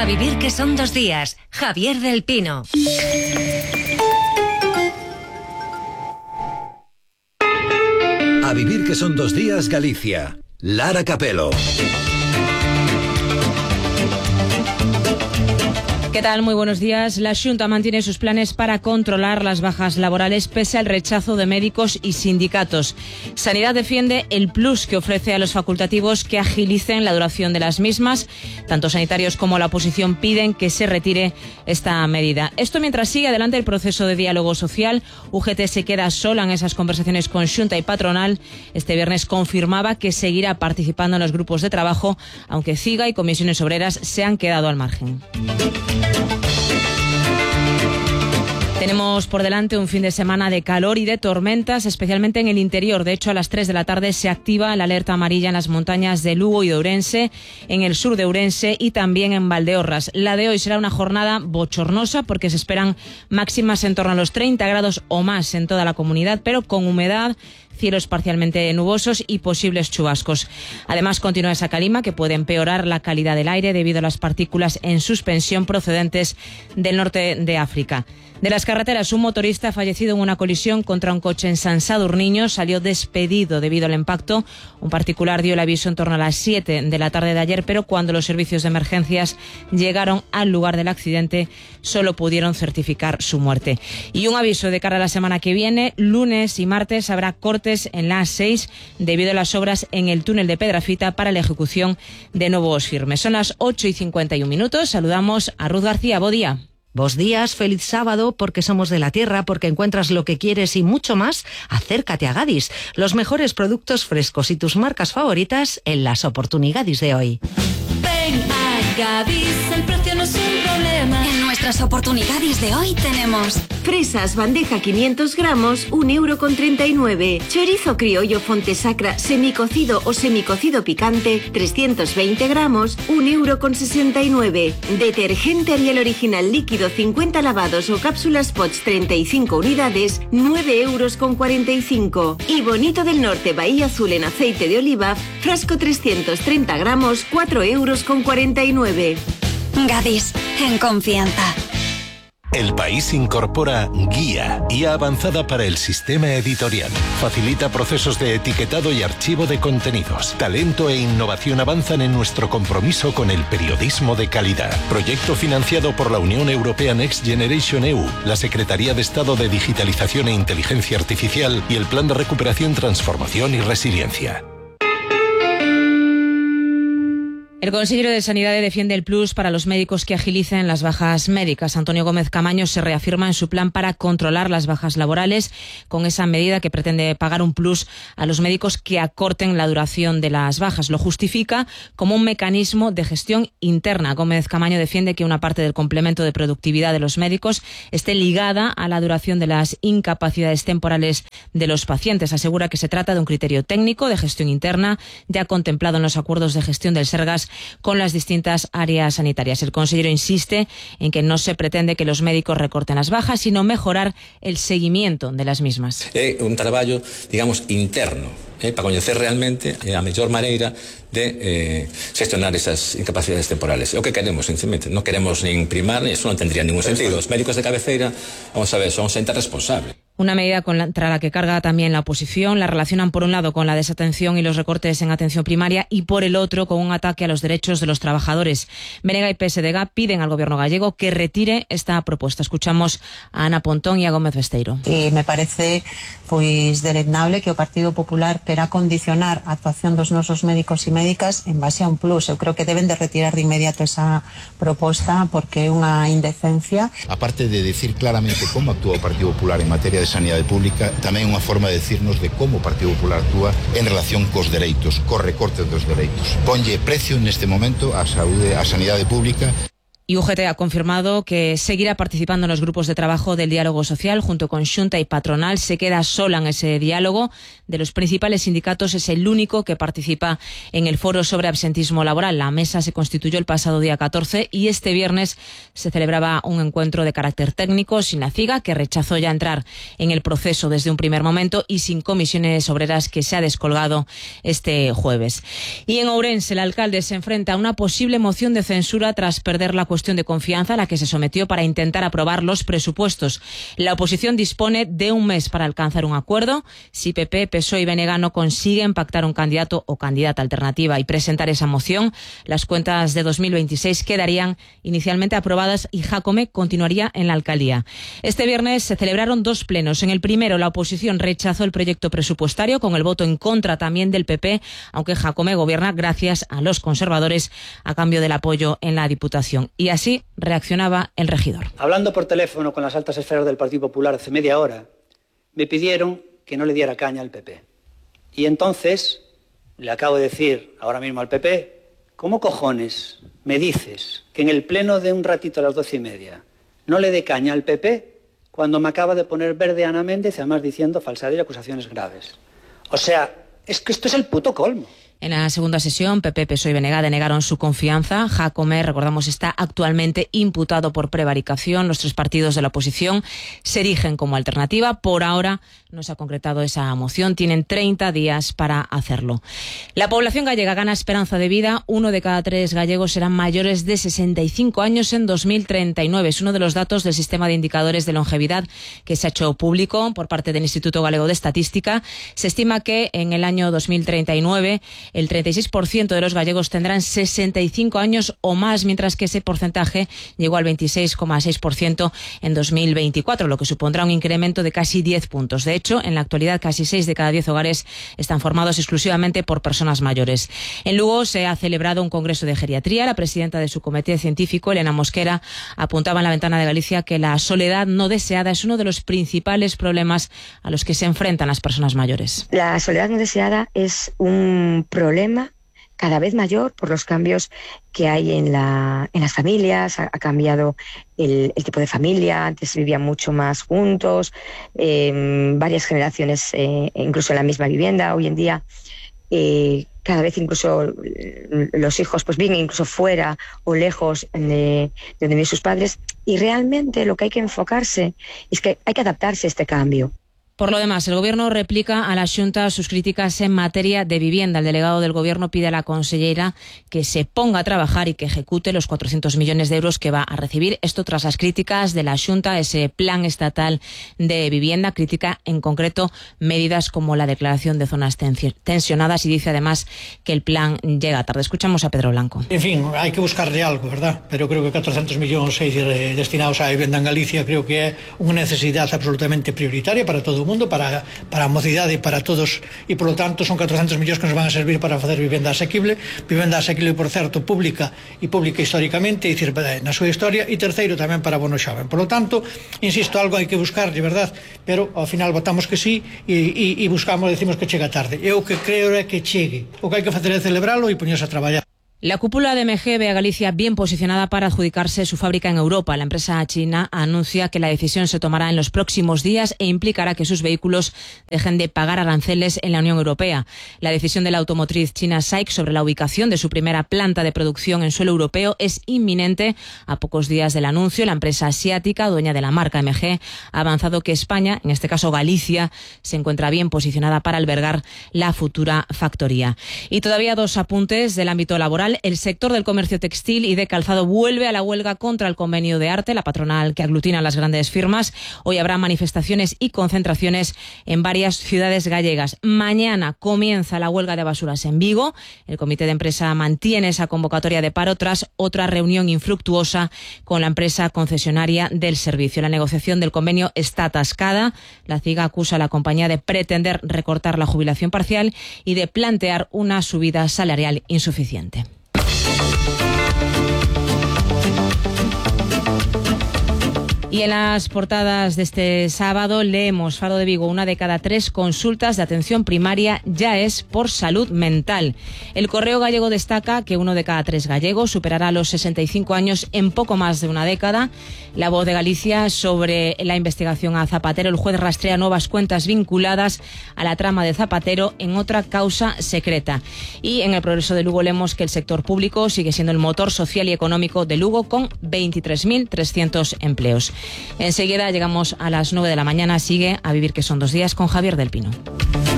A vivir que son 2 días. Javier del Pino. A vivir que son 2 días, Galicia. Lara Capelo. ¿Qué tal? Muy buenos días. La Xunta mantiene sus planes para controlar las bajas laborales pese al rechazo de médicos y sindicatos. Sanidad defiende el plus que ofrece a los facultativos que agilicen la duración de las mismas. Tanto sanitarios como la oposición piden que se retire esta medida. Esto mientras sigue adelante el proceso de diálogo social. UGT se queda sola en esas conversaciones con Xunta y patronal. Este viernes confirmaba que seguirá participando en los grupos de trabajo, aunque CIGA y comisiones obreras se han quedado al margen. Tenemos por delante un fin de semana de calor y de tormentas, especialmente en el interior. De hecho, a las 3 de la tarde se activa la alerta amarilla en las montañas de Lugo y de Ourense, en el sur de Ourense y también en Valdeorras. La de hoy será una jornada bochornosa porque se esperan máximas en torno a los 30 grados o más en toda la comunidad, pero con humedad, cielos parcialmente nubosos y posibles chubascos. Además, continúa esa calima que puede empeorar la calidad del aire debido a las partículas en suspensión procedentes del norte de África. De las carreteras, un motorista fallecido en una colisión contra un coche en Sant Sadurniño salió despedido debido al impacto. Un particular dio el aviso en torno a las 7 de la tarde de ayer, pero cuando los servicios de emergencias llegaron al lugar del accidente, solo pudieron certificar su muerte. Y un aviso de cara a la semana que viene: lunes y martes habrá cortes en la A6 debido a las obras en el túnel de Pedrafita para la ejecución de nuevos firmes. Son las 8:51. Saludamos a Ruth García. Buen día. Bos días, feliz sábado, porque somos de la tierra, porque encuentras lo que quieres y mucho más. Acércate a Gadis, los mejores productos frescos y tus marcas favoritas en las oportunidades de hoy. Ven a Gadis, el precio no es un problema. En nuestras oportunidades de hoy tenemos fresas bandeja 500 gramos, 1,39 €. Chorizo criollo Fontesacra semicocido o semicocido picante, 320 gramos, 1,69 €. Detergente Ariel original líquido 50 lavados o cápsulas Pots 35 unidades, 9,45 €. Y Bonito del Norte Bahía Azul en aceite de oliva, frasco 330 gramos, 4,49 €. Gadis, en confianza. El País incorpora Guía avanzada para el sistema editorial. Facilita procesos de etiquetado y archivo de contenidos. Talento e innovación avanzan en nuestro compromiso con el periodismo de calidad. Proyecto financiado por la Unión Europea Next Generation EU, la Secretaría de Estado de Digitalización e Inteligencia Artificial y el Plan de Recuperación, Transformación y Resiliencia. El consejero de Sanidad defiende el plus para los médicos que agilicen las bajas médicas. Antonio Gómez Camaño se reafirma en su plan para controlar las bajas laborales, con esa medida que pretende pagar un plus a los médicos que acorten la duración de las bajas. Lo justifica como un mecanismo de gestión interna. Gómez Camaño defiende que una parte del complemento de productividad de los médicos esté ligada a la duración de las incapacidades temporales de los pacientes. Asegura que se trata de un criterio técnico de gestión interna ya contemplado en los acuerdos de gestión del Sergas con las distintas áreas sanitarias. El consejero insiste en que no se pretende que los médicos recorten las bajas, sino mejorar el seguimiento de las mismas. É un traballo, digamos, interno, para coñecer realmente a mellor maneira de gestionar esas incapacidades temporales. É o que queremos, sinceramente. Non queremos nin primar, eso non tendría ningún sentido. Os médicos de cabeceira, vamos a ver, son xente responsable. Una medida contra la que carga también la oposición. La relacionan por un lado con la desatención y los recortes en atención primaria y por el otro con un ataque a los derechos de los trabajadores. Benega y PSDG piden al gobierno gallego que retire esta propuesta. Escuchamos a Ana Pontón y a Gómez Besteiro. Me parece deleznable que o Partido Popular quera condicionar a actuación dos nosos médicos e médicas en base a un plus. Eu creo que deben de retirar de inmediato esa proposta porque é unha indecencia. Aparte de decir claramente como actúa o Partido Popular en materia de sanidade pública, tamén unha forma de decirnos de como o Partido Popular actúa en relación cos dereitos, cos recortes dos dereitos. Ponlle precio neste momento á saúde, á sanidade pública. Y UGT ha confirmado que seguirá participando en los grupos de trabajo del diálogo social junto con Xunta y patronal. Se queda sola en ese diálogo. De los principales sindicatos es el único que participa en el foro sobre absentismo laboral. La mesa se constituyó el pasado día 14 y este viernes se celebraba un encuentro de carácter técnico sin la CIGA, que rechazó ya entrar en el proceso desde un primer momento, y sin comisiones obreras, que se ha descolgado este jueves. Y en Ourense el alcalde se enfrenta a una posible moción de censura tras perder la cuestión de confianza a la que se sometió para intentar aprobar los presupuestos. La oposición dispone de un mes para alcanzar un acuerdo. Si PP, PSOE y BNG no consiguen pactar un candidato o candidata alternativa y presentar esa moción, las cuentas de 2026 quedarían inicialmente aprobadas y Jácome continuaría en la alcaldía. Este viernes se celebraron dos plenos. En el primero, la oposición rechazó el proyecto presupuestario con el voto en contra también del PP, aunque Jácome gobierna gracias a los conservadores a cambio del apoyo en la Diputación. Y así reaccionaba el regidor. Hablando por teléfono con las altas esferas del Partido Popular hace media hora, me pidieron que no le diera caña al PP. Y entonces le acabo de decir ahora mismo al PP, ¿cómo cojones me dices que en el pleno de un ratito a las 12:30 no le dé caña al PP cuando me acaba de poner verde Ana Méndez, además diciendo falsedad y acusaciones graves? O sea, es que esto es el puto colmo. En la segunda sesión, PP, PSOE y BNG denegaron su confianza. Jácome, recordamos, está actualmente imputado por prevaricación. Los tres partidos de la oposición se erigen como alternativa. Por ahora no se ha concretado esa moción. Tienen 30 días para hacerlo. La población gallega gana esperanza de vida. 1 de cada 3 gallegos serán mayores de 65 años en 2039. Es uno de los datos del sistema de indicadores de longevidad que se ha hecho público por parte del Instituto Galego de Estadística. Se estima que en el año 2039 el 36% de los gallegos tendrán 65 años o más, mientras que ese porcentaje llegó al 26,6% en 2024, lo que supondrá un incremento de casi 10 puntos. De hecho, en la actualidad, casi 6 de cada 10 hogares están formados exclusivamente por personas mayores. En Lugo se ha celebrado un congreso de geriatría. La presidenta de su comité científico, Elena Mosquera, apuntaba en La Ventana de Galicia que la soledad no deseada es uno de los principales problemas a los que se enfrentan las personas mayores. La soledad no deseada es un problema cada vez mayor por los cambios que hay en las familias. Ha cambiado el tipo de familia. Antes se vivían mucho más juntos, varias generaciones incluso en la misma vivienda. Hoy en día cada vez incluso los hijos pues viven incluso fuera o lejos de donde viven sus padres, y realmente lo que hay que enfocarse es que hay que adaptarse a este cambio. Por lo demás, el Gobierno replica a la Xunta sus críticas en materia de vivienda. El delegado del Gobierno pide a la consellera que se ponga a trabajar y que ejecute los 400 millones de euros que va a recibir. Esto tras las críticas de la Xunta, ese plan estatal de vivienda. Critica en concreto medidas como la declaración de zonas tensionadas y dice además que el plan llega tarde. Escuchamos a Pedro Blanco. En fin, hay que buscarle algo, ¿verdad? Pero creo que 400 millones destinados a vivienda en Galicia creo que é unha necesidade absolutamente prioritaria para todo mundo, para a mocidade e para todos, e polo tanto son 400 millóns que nos van a servir para facer vivenda asequible, por certo, pública históricamente, é dicir, na súa historia, e terceiro tamén para bono xoven. Polo tanto, insisto, algo hai que buscar, de verdad, pero ao final votamos que sí e buscamos, decimos que chega tarde. Eu que creo é que chegue. O que hai que facer é celebralo e poñerse a traballar. La cúpula de MG ve a Galicia bien posicionada para adjudicarse su fábrica en Europa. La empresa china anuncia que la decisión se tomará en los próximos días e implicará que sus vehículos dejen de pagar aranceles en la Unión Europea. La decisión de la automotriz china SAIC sobre la ubicación de su primera planta de producción en suelo europeo es inminente. A pocos días del anuncio, la empresa asiática, dueña de la marca MG, ha avanzado que España, en este caso Galicia, se encuentra bien posicionada para albergar la futura factoría. Y todavía dos apuntes del ámbito laboral. El sector del comercio textil y de calzado vuelve a la huelga contra el convenio de arte, la patronal que aglutina a las grandes firmas. Hoy habrá manifestaciones y concentraciones en varias ciudades gallegas. Mañana comienza la huelga de basuras en Vigo. El comité de empresa mantiene esa convocatoria de paro tras otra reunión infructuosa con la empresa concesionaria del servicio. La negociación del convenio está atascada. La CIGA acusa a la compañía de pretender recortar la jubilación parcial y de plantear una subida salarial insuficiente. Y en las portadas de este sábado leemos: Faro de Vigo, 1 de cada 3 consultas de atención primaria ya es por salud mental. El Correo Gallego destaca que 1 de cada 3 gallegos superará los 65 años en poco más de una década. La Voz de Galicia, sobre la investigación a Zapatero, el juez rastrea nuevas cuentas vinculadas a la trama de Zapatero en otra causa secreta. Y en El Progreso de Lugo leemos que el sector público sigue siendo el motor social y económico de Lugo, con 23.300 empleos. Enseguida llegamos a las 9 de la mañana. Sigue A Vivir que son 2 días con Javier del Pino.